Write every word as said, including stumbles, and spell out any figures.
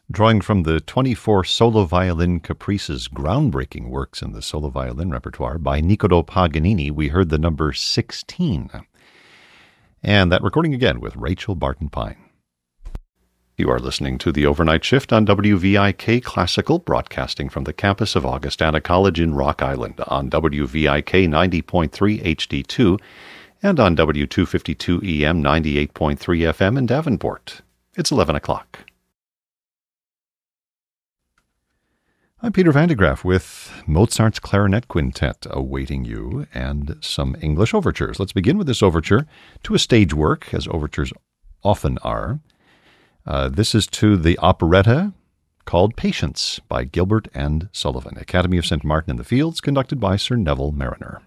Drawing from the twenty-four solo violin caprices, groundbreaking works in the solo violin repertoire by Niccolò Paganini, we heard the number sixteen. And that recording again with Rachel Barton Pine. You are listening to the Overnight Shift on W V I K Classical, broadcasting from the campus of Augustana College in Rock Island on W V I K ninety point three H D two and on W two fifty-two E M ninety-eight point three F M in Davenport. It's eleven o'clock. I'm Peter Van de Graaff with Mozart's Clarinet Quintet awaiting you and some English overtures. Let's begin with this overture to a stage work, as overtures often are. Uh, this is to the operetta called Patience by Gilbert and Sullivan, Academy of Saint Martin in the Fields, conducted by Sir Neville Mariner.